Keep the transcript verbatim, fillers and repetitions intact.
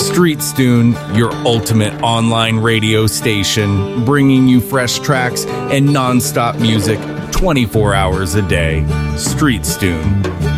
Streetstune, your ultimate online radio station, bringing you fresh tracks and non-stop music twenty-four hours a day. Streetstune.